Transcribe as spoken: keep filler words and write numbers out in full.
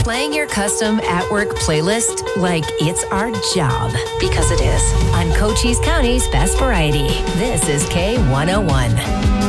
Playing your custom at-work playlist like it's our job. Because it is. On Cochise County's Best Variety. This is K one oh one.